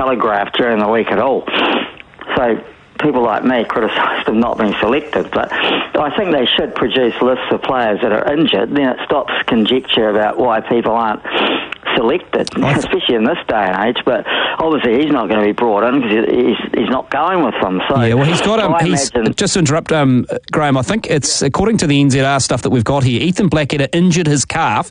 Telegraph during the week at all. So people like me criticised him not being selected, but I think they should produce lists of players that are injured. Then it stops conjecture about why people aren't selected, especially in this day and age. But obviously he's not going to be brought in because he's not going with them. So yeah, well, he's got just to interrupt, Graham, I think it's according to the NZR stuff that we've got here, Ethan Blackadder injured his calf